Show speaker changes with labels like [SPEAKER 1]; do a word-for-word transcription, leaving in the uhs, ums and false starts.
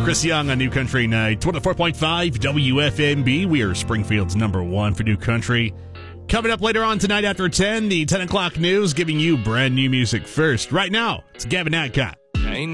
[SPEAKER 1] Chris Young on New Country Night. twenty-four point five W F M B. We are Springfield's number one for New Country. Coming up later on tonight after ten, the ten o'clock news, giving you brand new music first. Right now, it's Gavin Adcock.